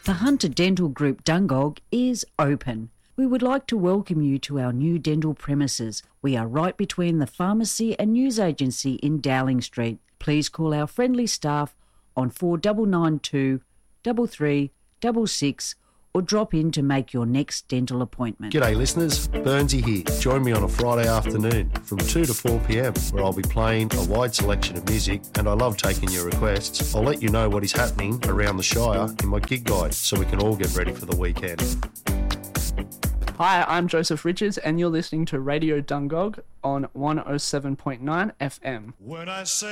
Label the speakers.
Speaker 1: The Hunter Dental Group Dungog is open. We would like to welcome you to our new dental premises. We are right between the pharmacy and news agency in Dowling Street. Please call our friendly staff on 4992 3366 or drop in to make your next dental appointment.
Speaker 2: G'day listeners, Burnsy here. Join me on a Friday afternoon from 2 to 4pm where I'll be playing a wide selection of music and I love taking your requests. I'll let you know what is happening around the Shire in my gig guide so we can all get ready for the weekend.
Speaker 3: Hi, I'm Joseph Richards and you're listening to Radio Dungog on 107.9 FM.
Speaker 4: When I say